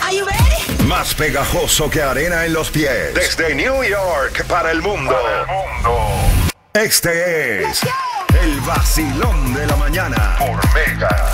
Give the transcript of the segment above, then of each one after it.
Are you ready? Más pegajoso que arena en los pies. Desde New York para el mundo. Este es el vacilón de la mañana por Mega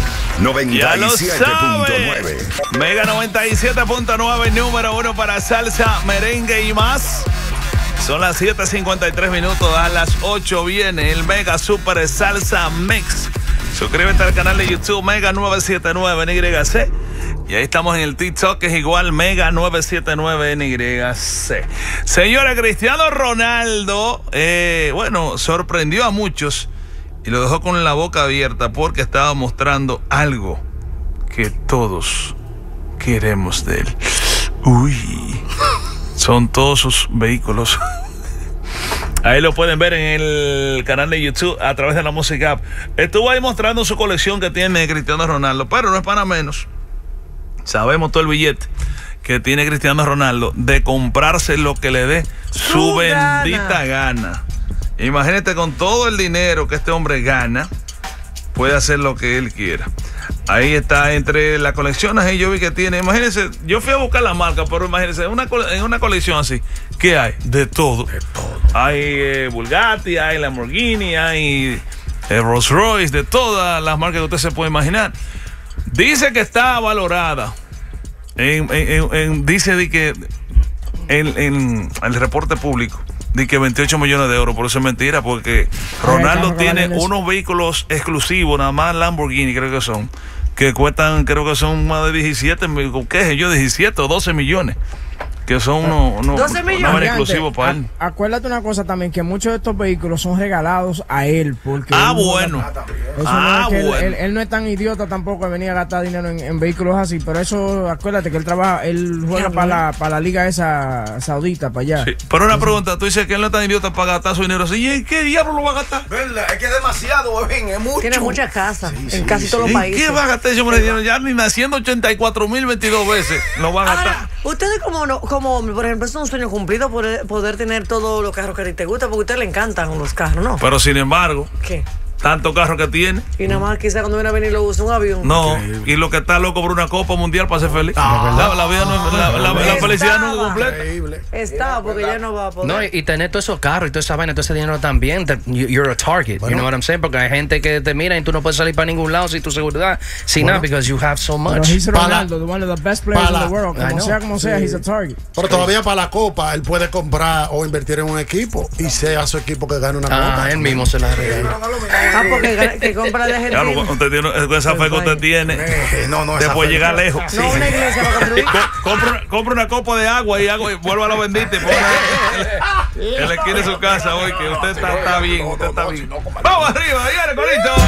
97.9. Mega 97.9, número 1 para salsa, merengue y más. Son las 7:53 minutos, a las 8 viene el Mega Super Salsa Mix. Suscríbete al canal de YouTube Mega 979 NYC. Y ahí estamos en el TikTok, que es igual Mega 979 NYC. Señora, Cristiano Ronaldo, sorprendió a muchos y lo dejó con la boca abierta porque estaba mostrando algo que todos queremos de él. Uy, son todos sus vehículos. Ahí lo pueden ver en el canal de YouTube a través de la Música App. Estuvo ahí mostrando su colección que tiene Cristiano Ronaldo, pero no es para menos. Sabemos todo el billete que tiene Cristiano Ronaldo de comprarse lo que le dé su bendita gana. Imagínate, con todo el dinero que este hombre gana, puede hacer lo que él quiera. Ahí está, entre las colecciones, ahí yo vi que tiene, imagínense, yo fui a buscar la marca, pero imagínense, en una colección así, ¿qué hay? De todo. De todo. Hay Bugatti, hay Lamborghini, hay Rolls Royce, de todas las marcas que usted se puede imaginar. Dice que está valorada dice de que en el reporte público de que 28 millones de euros, por eso es mentira, porque Ronaldo tiene unos vehículos exclusivos, nada más Lamborghini creo que son, que cuestan, creo que son más de 17 o 12 millones. Que son unos 12 millones exclusivos para él. Acuérdate una cosa también, que muchos de estos vehículos son regalados a él. Porque él no es tan idiota tampoco de venir a gastar dinero en vehículos así. Pero eso, acuérdate que él juega para la liga esa saudita, para allá. Sí, pero una pregunta, tú dices que él no es tan idiota para gastar su dinero así. ¿Y qué diablo lo va a gastar? ¿Verdad? Es que es demasiado, es mucho. Tiene muchas casas en casi todos los países. ¿Qué va a gastar ese hombre de dinero? Ya ni naciendo 84,022 veces lo va a gastar. Ahora, ustedes como por ejemplo, es un sueño cumplido poder tener todos los carros que a ti te gustan, porque a usted le encantan los carros, ¿no? Pero sin embargo, ¿qué? Tanto carro que tiene. Y nada más quizá cuando viene a venir lo usa un avión. No, y lo que está loco por una copa mundial para ser feliz. La vida la felicidad no es completa. Está, porque ya no va a poder. No, y tener todos esos carros y toda esa vaina, todo ese dinero también, you're a target, you know what I'm saying? Porque hay gente que te mira y tú no puedes salir para ningún lado sin tu seguridad, sin nada, because you have so much. Pero he's Ronaldo, one of the best players in the world. Como sea, he's a target. Pero todavía para la copa, él puede comprar o invertir en un equipo y sea su equipo que gane una copa. Él mismo se la regala. Porque compra de Argentina. Claro, usted tiene esa fe que usted tiene. Te puede llegar lejos. No, una iglesia para construir. Compra una copa de agua y vuelva a lo bendito y pone en la esquina de su casa hoy, que usted está bien. Vamos arriba, viene, Corito.